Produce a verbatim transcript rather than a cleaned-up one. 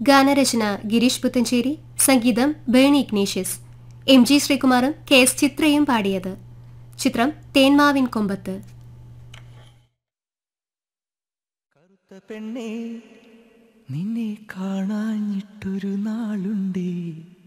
ഗാനരചന ഗിരീഷ് പുത്തഞ്ചേരി, സംഗീതം Berny Ignatius. M G ശ്രീകുമാറും K S ചിത്രയും പാടിയത്. ചിത്രം തേന്മാവിൻ കൊമ്പത്ത്. കറുത്ത പെണ്ണേ, നിന്നെ കാണാഞ്ഞിട്ടൊരു നാളുണ്ടേ.